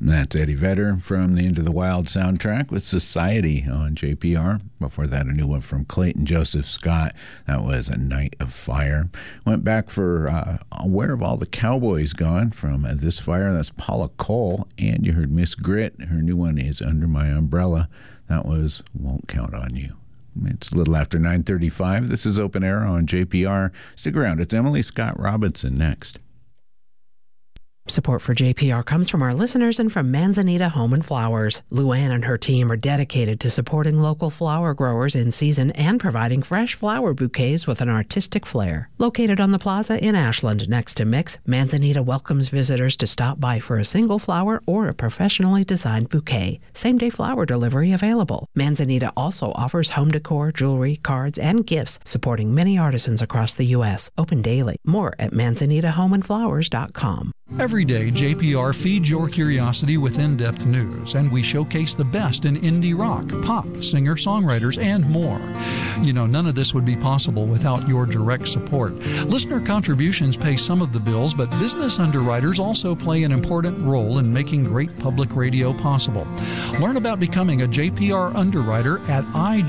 That's Eddie Vedder from the Into the Wild soundtrack with Society on JPR. Before that, a new one from Clayton Joseph Scott. That was A Night of Fire. Went back for Where Have All the Cowboys Gone from This Fire. That's Paula Cole. And you heard Miss Grit. Her new one is Under My Umbrella. That was Won't Count on You. It's a little after 9:35. This is Open Air on JPR. Stick around. It's Emily Scott Robinson next. Support for JPR comes from our listeners and from Manzanita Home and Flowers. Luann and her team are dedicated to supporting local flower growers in season and providing fresh flower bouquets with an artistic flair. Located on the plaza in Ashland next to Mix, Manzanita welcomes visitors to stop by for a single flower or a professionally designed bouquet. Same-day flower delivery available. Manzanita also offers home decor, jewelry, cards, and gifts, supporting many artisans across the U.S. Open daily. More at manzanitahomeandflowers.com. Every day, JPR feeds your curiosity with in-depth news, and we showcase the best in indie rock, pop, singer-songwriters, and more. You know, none of this would be possible without your direct support. Listener contributions pay some of the bills, but business underwriters also play an important role in making great public radio possible. Learn about becoming a JPR underwriter at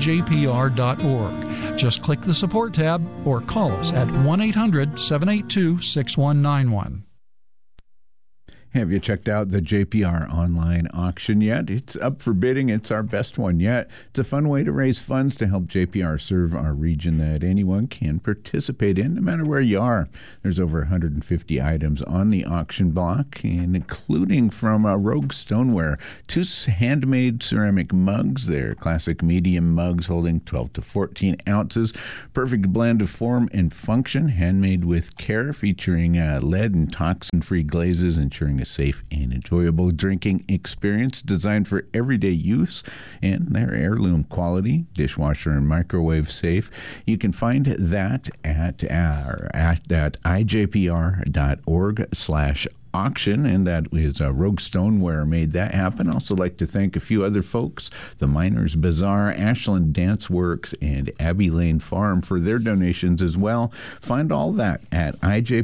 ijpr.org. Just click the support tab or call us at 1-800-782-6191. Have you checked out the JPR online auction yet? It's up for bidding. It's our best one yet. It's a fun way to raise funds to help JPR serve our region that anyone can participate in, no matter where you are. There's over 150 items on the auction block, and including from Rogue Stoneware, 2 handmade ceramic mugs. They're classic medium mugs holding 12 to 14 ounces. Perfect blend of form and function, handmade with care, featuring lead and toxin-free glazes, ensuring a safe and enjoyable drinking experience designed for everyday use, and they're heirloom quality, dishwasher and microwave safe. You can find that at ijpr.org/auction, and that is Rogue Stoneware made that happen. Also like to thank a few other folks, the Miners Bazaar, Ashland Dance Works, and Abbey Lane Farm for their donations as well. Find all that at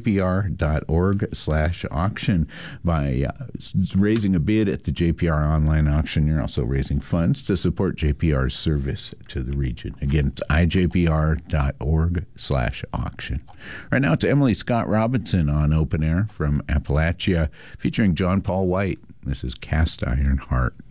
ijpr.org/auction. By raising a bid at the JPR online auction, you're also raising funds to support JPR's service to the region. Again, it's ijpr.org/auction. Right now, it's Emily Scott Robinson on Open Air from Appalachia, featuring John Paul White. This is Cast Iron Heart.